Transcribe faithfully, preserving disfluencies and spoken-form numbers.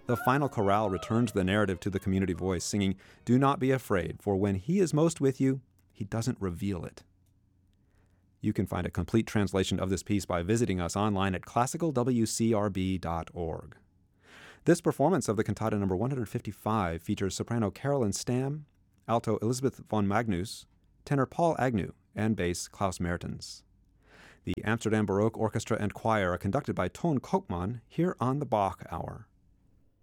The final chorale returns the narrative to the community voice, singing, "Do not be afraid, for when he is most with you, he doesn't reveal it." You can find a complete translation of this piece by visiting us online at classical w c r b dot org. This performance of the cantata number one hundred fifty-five features soprano Carolyn Stamm, alto Elizabeth von Magnus, tenor Paul Agnew, and bass Klaus Mertens. The Amsterdam Baroque Orchestra and Choir are conducted by Toon Koopman here on the Bach Hour.